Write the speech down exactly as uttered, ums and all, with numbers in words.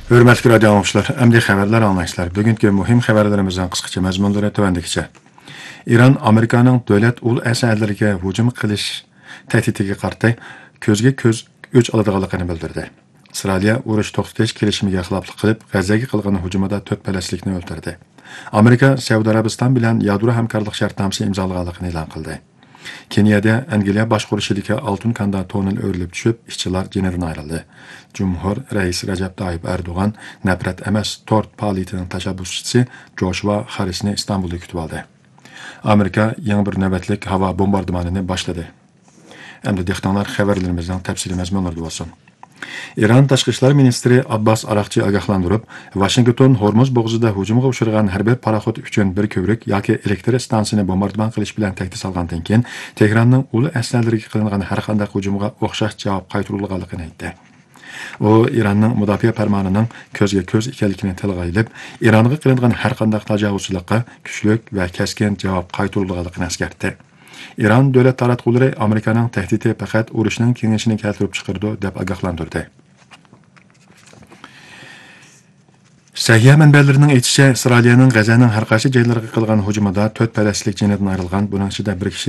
Hörmətli radio dinləyicilər, əmdi xəbərlər anlayışlar. Bugünkü mühim xəbərlərimizdən qısqacha məzmunları tövəndikçə. İran Amerikanın dövlət ul əsərlərinə hücum qilish təhdidiga qarşı көзгө көз өч aladiganligini bildirdi. İsrail urush to'xtatish kelishimiga xiloflik qilib, G'azzaga qilgan hujumida to'rt falastinlikni o'ldirdi. Amerika Saudiya Arabiston bilan yadro hamkorlik shartnomasi imzolaganligini e'lon qildi. Keniyada Angliya boshqarishidagi oltin kanda tonel o'rilib tushib, ishchilar jinidan ayrildi. Cumhur raisi Rajab Tayyip Erdo'g'an nafrat emas tort faoliyatining tashabbuschisi Joshua Harrisni Istanbulda kutib oldi. Amerika yangi bir navbatlik havo bombardimonini boshladi. Endi dehqonlar xabarlarimizning tafsili mazmunlarida bo'lsin. İran Tashqi ishlar ministri Abbas Araqchi ogohlantirib, Washington Hormuz bo'g'izida hujumga uchragan harbiy paraxod uchun bir ko'vrik yoki elektr stansiyani bombardimon qilish bilan tahdid solgandan keyin Tehronning ul aslariga qilingan har qanday hujumga o'xshash javob qaytarilganligini aytdi. U Iranning mudofaa farmonining ko'zga ko'z ekanligini tilga olib, Ironga qilingan har qanday tajovuzchilikqa kuchli va keskin javob qaytarilganligini eskartdi. İran davlat taratqullari Amerikaning tahdidi faqat urushning kengayishini keltirib chiqardi deb ogohlantirdi. Sahya manbalarining aytishicha, Isroilning G'azzaning har qaysi joylariga qilgan hujumida to'rt falastinlik jinidan ayrilgan, buning ichida bir kishi